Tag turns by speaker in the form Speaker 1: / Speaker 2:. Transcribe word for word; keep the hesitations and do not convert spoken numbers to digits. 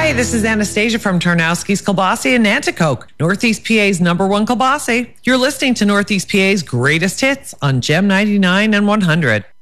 Speaker 1: Hi, this is Anastasia from Tarnowski's Kielbasa in Nanticoke, Northeast P A's number one kielbasa. You're listening to Northeast P A's greatest hits on Gem ninety-nine and one hundred.